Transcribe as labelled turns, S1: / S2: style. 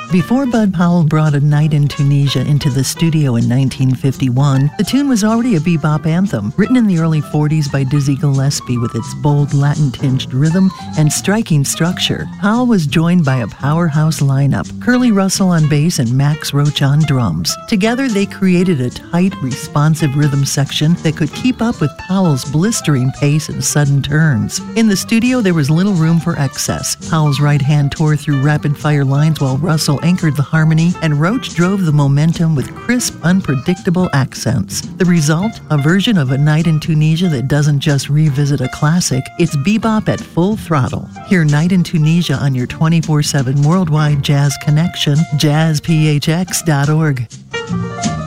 S1: Before Bud Powell brought A Night in Tunisia into the studio in 1951, the tune was already a bebop anthem, written in the early 40s by Dizzy Gillespie with its bold Latin-tinged rhythm and striking structure. Powell was joined by a powerhouse lineup, Curly Russell on bass and Max Roach on drums. Together, they created a tight, responsive rhythm section that could keep up with Powell's blistering pace and sudden turns. In the studio, there was little room for excess. Powell's right hand tore through rapid-fire lines while Russell anchored the harmony, and Roach drove the momentum with crisp, unpredictable accents. The result? A version of A Night in Tunisia that doesn't just revisit a classic, it's bebop at full throttle. Hear Night in Tunisia on your 24/7 worldwide jazz connection, jazzphx.org.